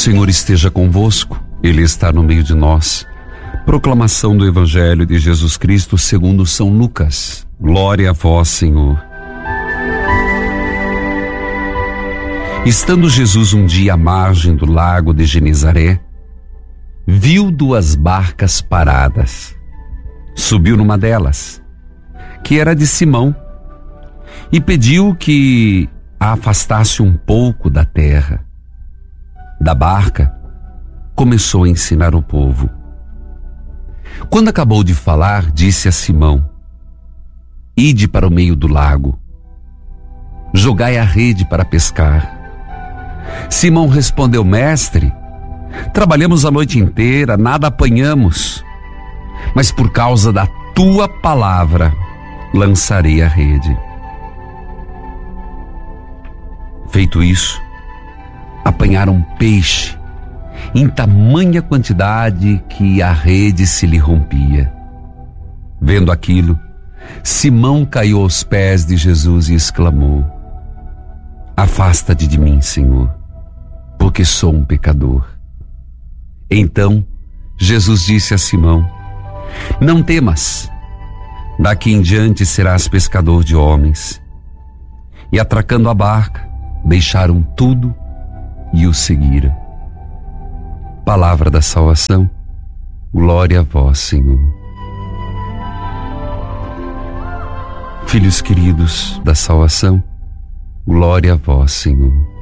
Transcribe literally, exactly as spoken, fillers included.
Senhor esteja convosco, Ele está no meio de nós. Proclamação do Evangelho de Jesus Cristo segundo São Lucas. Glória a vós, Senhor. Estando Jesus um dia à margem do lago de Genezaré, viu duas barcas paradas. Subiu numa delas, que era de Simão, e pediu que a afastasse um pouco da terra. Da barca, começou a ensinar o povo. Quando acabou de falar, disse a Simão: Ide para o meio do lago, jogai a rede para pescar. Simão respondeu: Mestre, trabalhamos a noite inteira, nada apanhamos, mas por causa da tua palavra lançarei a rede. Feito isso, apanharam peixe em tamanha quantidade que a rede se lhe rompia. Vendo aquilo, Simão caiu aos pés de Jesus e exclamou: Afasta-te de mim, Senhor, porque sou um pecador. Então Jesus disse a Simão: Não temas, daqui em diante serás pescador de homens. E atracando a barca, deixaram tudo e o seguiram. Palavra da salvação, glória a vós, Senhor. Filhos queridos da salvação, glória a vós, Senhor.